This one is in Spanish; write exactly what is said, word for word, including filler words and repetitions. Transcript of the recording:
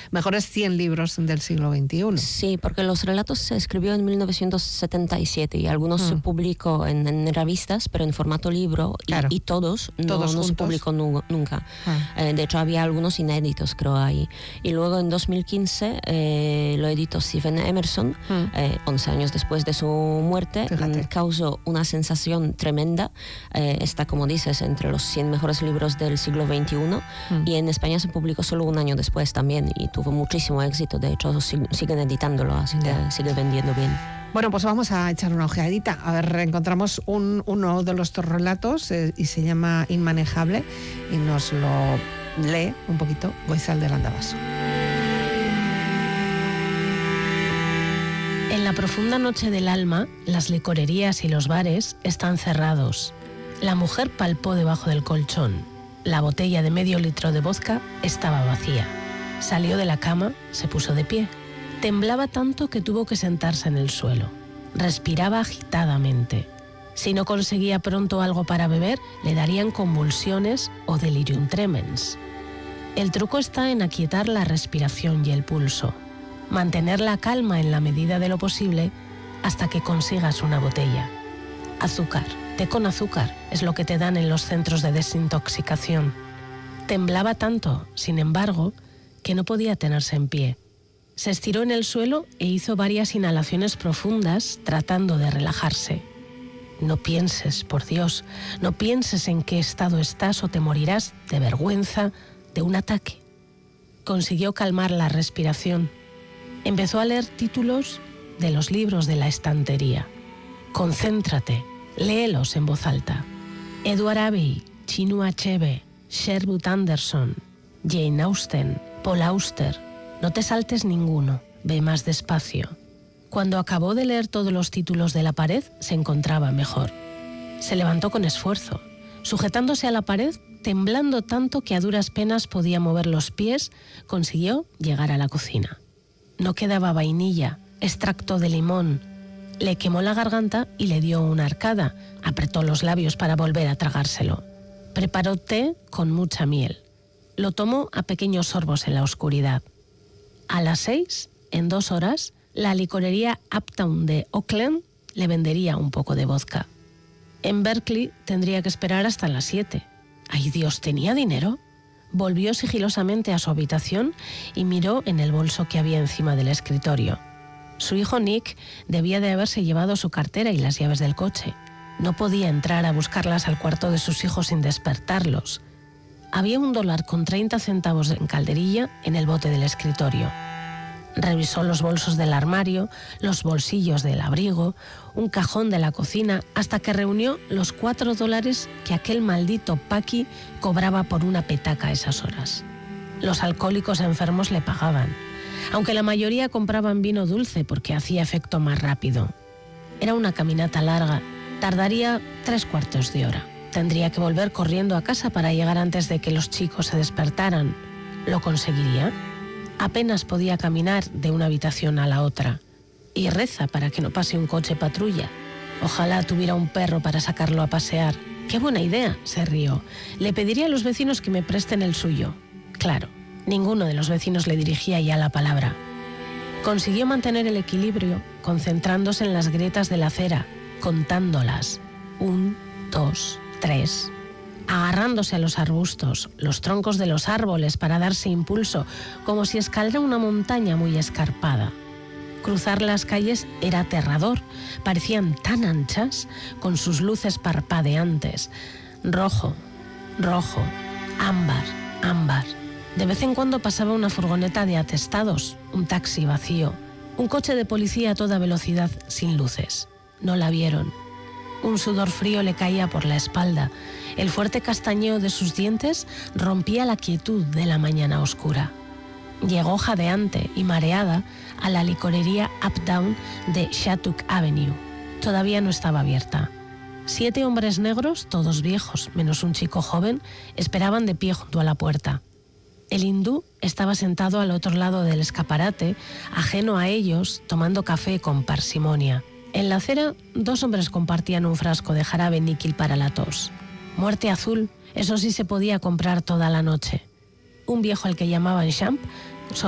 mejores cien libros del siglo veintiuno. Sí, porque los relatos se escribió en mil novecientos setenta y siete y algunos mm. se publicó en, en revistas, pero en formato libro, y, claro. y todos, no, ¿Todos no se publicó nu, nunca. Ah. Eh, de hecho, había algunos inéditos, creo, ahí. Y luego en dos mil quince eh, lo editó Stephen Emerson, mm. eh, once años después de su muerte. Fíjate. Causó una sensación tremenda. Eh, está, como dices, entre los cien mejores libros del siglo veintiuno, mm. y en España se publicó solo un año después también y tuvo muchísimo éxito. De hecho, siguen editándolo, así yeah. que sigue vendiendo bien. Bueno, pues vamos a echar una ojeadita. A ver, encontramos un, uno de los relatos eh, y se llama Inmanejable y nos lo lee un poquito Goizal de Landavaso. En la profunda noche del alma, las licorerías y los bares están cerrados. La mujer palpó debajo del colchón. La botella de medio litro de vodka estaba vacía. Salió de la cama, se puso de pie. Temblaba tanto que tuvo que sentarse en el suelo. Respiraba agitadamente. Si no conseguía pronto algo para beber, le darían convulsiones o delirium tremens. El truco está en aquietar la respiración y el pulso. Mantener la calma en la medida de lo posible hasta que consigas una botella. Azúcar. Té con azúcar es lo que te dan en los centros de desintoxicación. Temblaba tanto, sin embargo, que no podía tenerse en pie. Se estiró en el suelo e hizo varias inhalaciones profundas tratando de relajarse. No pienses, por Dios, no pienses en qué estado estás o te morirás de vergüenza de un ataque. Consiguió calmar la respiración. Empezó a leer títulos de los libros de la estantería. Concéntrate. Léelos en voz alta. Edward Abbey, Chinua Achebe, Sherwood Anderson, Jane Austen, Paul Auster. No te saltes ninguno, ve más despacio. Cuando acabó de leer todos los títulos de la pared, se encontraba mejor. Se levantó con esfuerzo, sujetándose a la pared, temblando tanto que a duras penas podía mover los pies, consiguió llegar a la cocina. No quedaba vainilla, extracto de limón. Le quemó la garganta y le dio una arcada. Apretó los labios para volver a tragárselo. Preparó té con mucha miel. Lo tomó a pequeños sorbos en la oscuridad. A las seis, en dos horas, la licorería Uptown de Oakland le vendería un poco de vodka. En Berkeley tendría que esperar hasta las siete. ¡Ay, Dios! ¿Tenía dinero? Volvió sigilosamente a su habitación y miró en el bolso que había encima del escritorio. Su hijo Nick debía de haberse llevado su cartera y las llaves del coche. No podía entrar a buscarlas al cuarto de sus hijos sin despertarlos. Había un dólar con treinta centavos en calderilla en el bote del escritorio. Revisó los bolsos del armario, los bolsillos del abrigo, un cajón de la cocina, hasta que reunió los cuatro dólares que aquel maldito Paqui cobraba por una petaca a esas horas. Los alcohólicos enfermos le pagaban, aunque la mayoría compraban vino dulce porque hacía efecto más rápido. Era una caminata larga, tardaría tres cuartos de hora. Tendría que volver corriendo a casa para llegar antes de que los chicos se despertaran. ¿Lo conseguiría? Apenas podía caminar de una habitación a la otra. Y reza para que no pase un coche patrulla. Ojalá tuviera un perro para sacarlo a pasear. ¡Qué buena idea!, se rió. Le pediría a los vecinos que me presten el suyo. Claro. Ninguno de los vecinos le dirigía ya la palabra. Consiguió mantener el equilibrio, concentrándose en las grietas de la acera, contándolas. Un, dos, tres. Agarrándose a los arbustos, los troncos de los árboles para darse impulso, como si escalara una montaña muy escarpada. Cruzar las calles era aterrador. Parecían tan anchas, con sus luces parpadeantes. Rojo, rojo, ámbar, ámbar. De vez en cuando pasaba una furgoneta de atestados, un taxi vacío, un coche de policía a toda velocidad sin luces. No la vieron. Un sudor frío le caía por la espalda. El fuerte castañeo de sus dientes rompía la quietud de la mañana oscura. Llegó jadeante y mareada a la licorería Uptown de Shattuck Avenue. Todavía no estaba abierta. Siete hombres negros, todos viejos, menos un chico joven, esperaban de pie junto a la puerta. El hindú estaba sentado al otro lado del escaparate, ajeno a ellos, tomando café con parsimonia. En la acera, dos hombres compartían un frasco de jarabe níquil para la tos. Muerte azul, eso sí se podía comprar toda la noche. Un viejo al que llamaban Champ